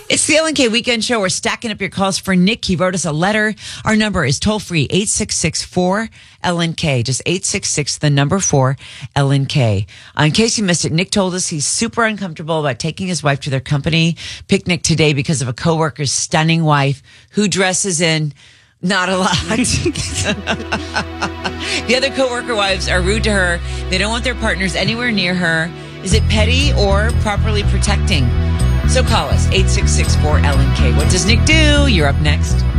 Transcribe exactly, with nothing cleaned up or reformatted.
It's the L N K Weekend Show. We're stacking up your calls for Nick. He wrote us a letter. Our number is toll free eight six six four L N K. Just eight six six, the number four L N K. Uh, in case you missed it, Nick told us he's super uncomfortable about taking his wife to their company picnic today because of a coworker's stunning wife who dresses in not a lot. The other coworker wives are rude to her. They don't want their partners anywhere near her. Is it petty or properly protecting? So call us, eight six six four L N K. What does Nick do? You're up next.